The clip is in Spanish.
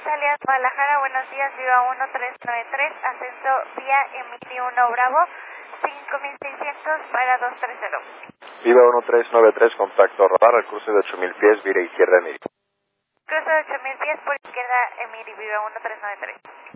Alias Guadalajara, buenos días, Viva 1393, ascenso vía Emilio 1 Bravo, 5600 para 230. Viva 1393, contacto radar, al cruce de 8000 pies, vira izquierda Emiri. Cruce de 8000 pies por izquierda Emiri, Viva 1393.